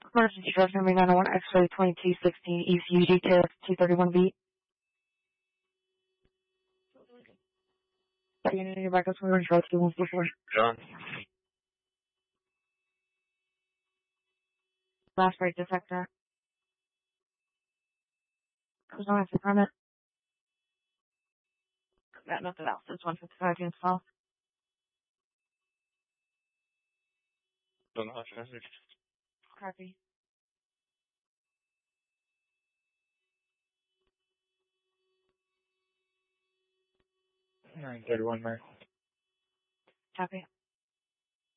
Emergency drive number 901 X-ray 2216 ECU detail 231B. Unit in your backup from Orange Road 2144. John. Last break detector. There's no answer permit. Got nothing else. It's 155 units south. Don't know how to message. Copy. 931, Mary. Copy.